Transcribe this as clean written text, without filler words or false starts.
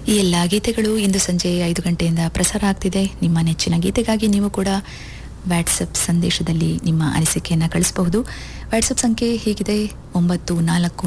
ಈ ಎಲ್ಲ ಗೀತೆಗಳು ಇಂದು ಸಂಜೆ 5 ಗಂಟೆಯಿಂದ ಪ್ರಸಾರ ಆಗ್ತಿದೆ. ನಿಮ್ಮ ನೆಚ್ಚಿನ ಗೀತೆಗಾಗಿ ನೀವು ಕೂಡ ವಾಟ್ಸಪ್ ಸಂದೇಶದಲ್ಲಿ ನಿಮ್ಮ ಅನಿಸಿಕೆಯನ್ನು ಕಳಿಸಬಹುದು. ವಾಟ್ಸಪ್ ಸಂಖ್ಯೆ ಹೀಗಿದೆ 94